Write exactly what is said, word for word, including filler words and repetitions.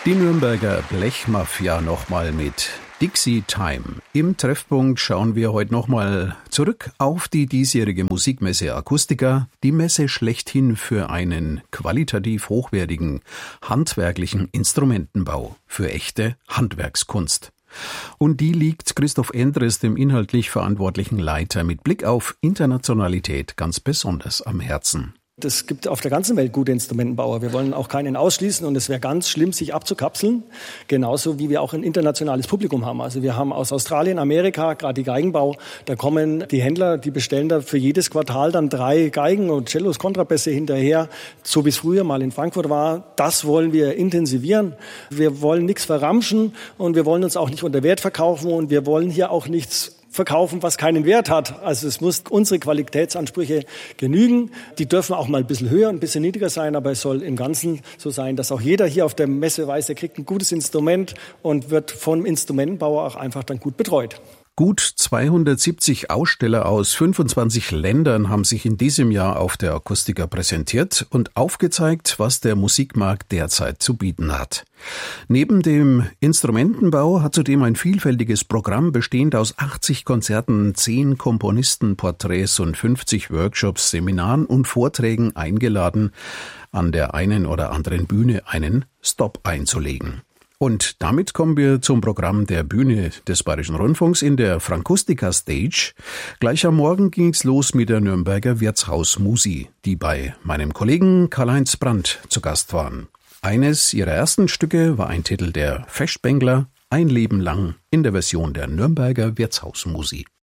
Die Nürnberger Blechmafia nochmal mit Dixie Time. Im Treffpunkt schauen wir heute nochmal zurück auf die diesjährige Musikmesse Acoustica, die Messe schlechthin für einen qualitativ hochwertigen, handwerklichen Instrumentenbau, für echte Handwerkskunst. Und die liegt Christoph Endres, dem inhaltlich verantwortlichen Leiter, mit Blick auf Internationalität ganz besonders am Herzen. Es gibt auf der ganzen Welt gute Instrumentenbauer. Wir wollen auch keinen ausschließen und es wäre ganz schlimm, sich abzukapseln. Genauso wie wir auch ein internationales Publikum haben. Also wir haben aus Australien, Amerika, gerade die Geigenbau, da kommen die Händler, die bestellen da für jedes Quartal dann drei Geigen und Cellos, Kontrabässe hinterher, so wie es früher mal in Frankfurt war. Das wollen wir intensivieren. Wir wollen nichts verramschen und wir wollen uns auch nicht unter Wert verkaufen und wir wollen hier auch nichts verkaufen, was keinen Wert hat. Also es muss unsere Qualitätsansprüche genügen. Die dürfen auch mal ein bisschen höher, ein bisschen niedriger sein, aber es soll im Ganzen so sein, dass auch jeder hier auf der Messe weiß, er kriegt ein gutes Instrument und wird vom Instrumentenbauer auch einfach dann gut betreut. Gut zweihundertsiebzig Aussteller aus fünfundzwanzig Ländern haben sich in diesem Jahr auf der Acoustica präsentiert und aufgezeigt, was der Musikmarkt derzeit zu bieten hat. Neben dem Instrumentenbau hat zudem ein vielfältiges Programm bestehend aus achtzig Konzerten, zehn Komponistenporträts und fünfzig Workshops, Seminaren und Vorträgen eingeladen, an der einen oder anderen Bühne einen Stop einzulegen. Und damit kommen wir zum Programm der Bühne des Bayerischen Rundfunks in der Francustica Stage. Gleich am Morgen ging's los mit der Nürnberger Wirtshaus-Musi, die bei meinem Kollegen Karl-Heinz Brandt zu Gast waren. Eines ihrer ersten Stücke war ein Titel der Festbängler, ein Leben lang in der Version der Nürnberger Wirtshaus-Musi.